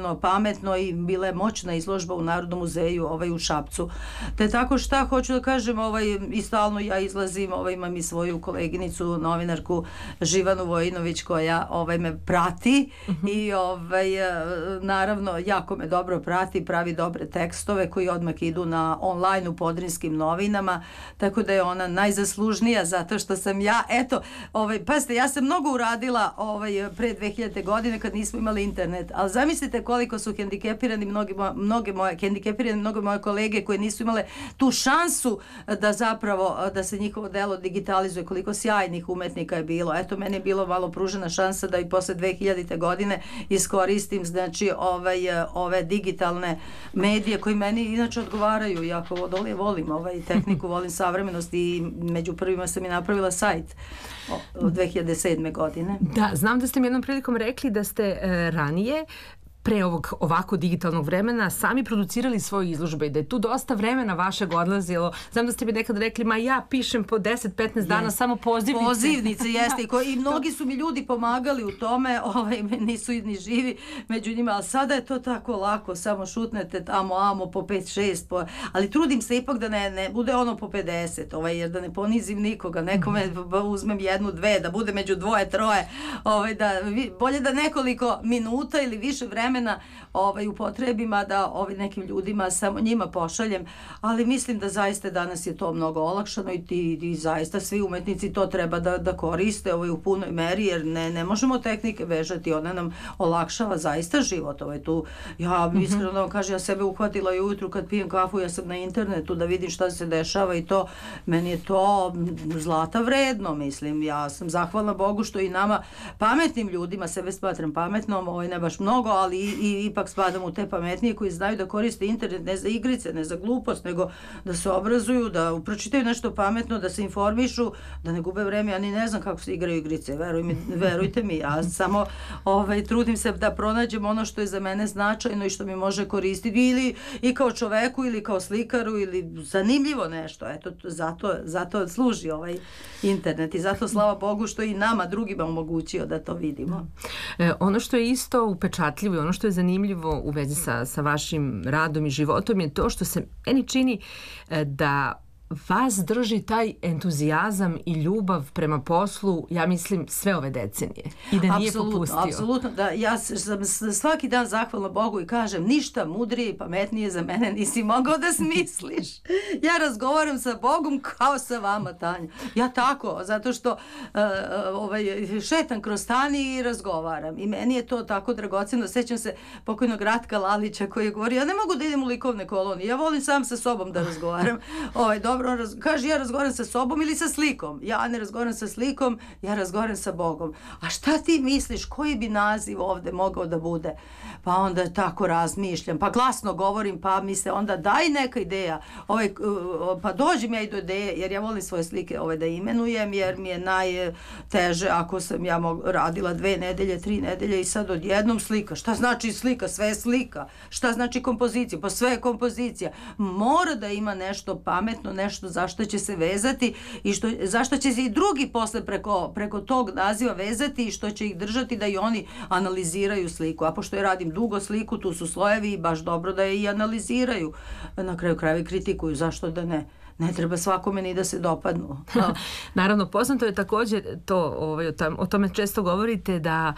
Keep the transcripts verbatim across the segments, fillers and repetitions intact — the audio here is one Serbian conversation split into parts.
kreativno, pametno i bila je moćna izložba u Narodnom muzeju ovaj, u Šapcu. Te tako šta hoću da kažem, ovaj, i stalno ja izlazim, ovaj, imam i svoju koleginicu, novinarku Živanu Vojinović koja ovaj, me prati uh-huh. i ovaj, naravno jako me dobro prati, pravi dobre tekstove koji odmah idu na online u Podrinjskim novinama, tako da je ona najzaslužnija zato što sam ja, eto, ovaj, pazite, ja sam mnogo uradila ovaj, pre dve hiljadite. godine kad nismo imali internet, ali zamislite koliko su hendikepirani mnogi, mnoge moje, hendikepirani mnoge moje kolege koje nisu imale tu šansu da zapravo, da se njihovo delo digitalizuje, koliko sjajnih umetnika je bilo. Eto, meni je bilo malo pružena šansa da i posle dve hiljadite. godine iskoristim, znači, ovaj, ove digitalne medije koji meni inače odgovaraju. Jako volim ovaj tehniku, volim savremenost i među prvima sam i napravila sajt od dve hiljade sedme. godine. Da, znam da ste mi jednom prilikom rekli da ste e, ranije pre ovog ovako digitalnog vremena sami producirali svoje izložbe i da je tu dosta vremena vašeg odlazilo. Znam da ste mi nekada rekli, ma ja pišem po deset petnaest dana samo pozivnice. Pozivnice, jeste. I, ko, i mnogi su mi ljudi pomagali u tome, ovaj, nisu ni živi među njima, ali sada je to tako lako, samo šutnete tamo, amo, po pet šest, po, ali trudim se ipak da ne, ne bude ono po pedeset, ovaj, jer da ne ponizim nikoga, nekome uzmem jednu, dve, da bude među dvoje, troje, ovaj, da, bolje da nekoliko minuta ili više vremena ovaj, upotrebima da ovaj, nekim ljudima samo njima pošaljem, ali mislim da zaista danas je to mnogo olakšano i, ti, i zaista svi umetnici to treba da, da koriste ovaj, u punoj meri, jer ne, ne možemo tehnike vežati, ona nam olakšava zaista život. Ovaj, tu, ja mm-hmm. iskreno da vam kažem, ja sebe uhvatila i ujutru kad pijem kafu, ja sam na internetu da vidim šta se dešava i to, meni je to zlata vredno, mislim, ja sam zahvalna Bogu što i nama pametnim ljudima, sebe smatram pametnom, ovaj, ne baš mnogo, ali i, i ipak spadam u te pametnije koji znaju da koriste internet ne za igrice, ne za glupost, nego da se obrazuju, da pročitaju nešto pametno, da se informišu, da ne gube vreme. Ja ni ne znam kako se igraju igrice, veruj mi, verujte mi, ja samo ovaj, trudim se da pronađem ono što je za mene značajno i što mi može koristiti ili i kao čoveku ili kao slikaru ili zanimljivo nešto. Eto, zato, zato služi ovaj internet i zato slava Bogu što i nama drugima omogućio da to vidimo. E, ono što je isto upečatljivo i ono što je zanimljivo u vezi sa, sa vašim radom i životom je to što se meni čini e, da vas drži taj entuzijazam i ljubav prema poslu, ja mislim, sve ove decenije. I da nije apsolutno, popustio. Apsolutno, da. Ja sam svaki dan zahvalna Bogu i kažem, ništa mudrije i pametnije za mene nisi mogao da smisliš. Ja razgovaram sa Bogom kao sa vama, Tanja. Ja tako, zato što uh, ovaj, šetam kroz stani i razgovaram. I meni je to tako dragoceno. Sećam se pokojnog Ratka Lalića koji je govorio, ja ne mogu da idem u likovne kolonije, ja volim sam sa sobom da razgovaram. Ovaj, dobro, Raz, kaže ja razgovaram sa sobom ili sa slikom. Ja ne razgovaram sa slikom, ja razgovaram sa Bogom. A šta ti misliš, koji bi naziv ovde mogao da bude? Pa onda tako razmišljam, pa glasno govorim, pa mi se onda daj neka ideja. Ovaj, pa dođem ja i do ideje, jer ja volim svoje slike ovaj, da imenujem, jer mi je najteže ako sam ja mog, radila dve nedelje, tri nedelje i sad odjednom slika. Šta znači slika? Sve je slika. Šta znači kompozicija? Pa sve je kompozicija. Mora da ima nešto pametno, nešto zašto će se vezati i što, zašto će se i drugi posle preko, preko tog naziva vezati i što će ih držati da i oni analiziraju sliku. A pošto ja radim dugo sliku, tu su slojevi i baš dobro da je i analiziraju. Na kraju krajeva kritikuju, zašto da ne? Ne treba svakome ni da se dopadnu. Naravno, poznato je također to, ovaj, o tome često govorite da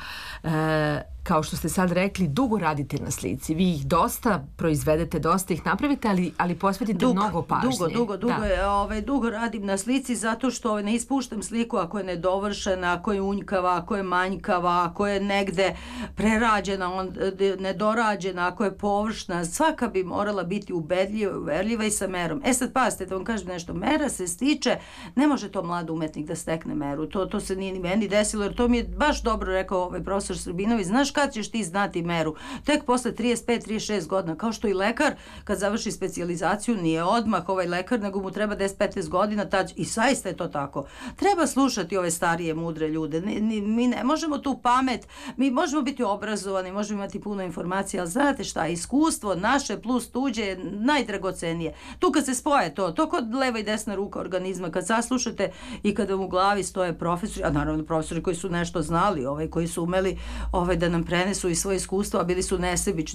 e, kao što ste sad rekli, dugo radite na slici. Vi ih dosta proizvedete, dosta ih napravite, ali, ali posvetite dugo, mnogo pažnje. Dugo, dugo, dugo, da. je, ovaj, dugo radim na slici zato što ne ispuštam sliku ako je nedovršena, ako je unjkava, ako je manjkava, ako je negde prerađena, on, nedorađena, ako je površna. Svaka bi morala biti ubedljiva, uverljiva i sa merom. E sad pazite, da vam kažem nešto, mera se stiče, ne može to mlad umetnik da stekne meru. To, to se nije ni meni desilo, jer to mi je baš dobro rekao ovaj profesor Srbinović. Znaš kad ćeš ti znati meru? Tek posle trideset pet trideset šest godina, kao što i lekar kad završi specijalizaciju nije odmah ovaj lekar, nego mu treba deset petnaest godina, tad, i saista je to tako. Treba slušati ove starije mudre ljude. Ne, ne, mi ne možemo tu pamet, mi možemo biti obrazovani, možemo imati puno informacija, ali znate šta, iskustvo naše plus tuđe je najdragocenije. Tu kad se spoje to, to kod leva i desna ruka organizma, kad saslušate i kada vam u glavi stoje profesori, a naravno profesori koji su nešto znali, ovaj, koji su umeli ovaj, da nam prenesu i svoje iskustvo, a bili su nesebični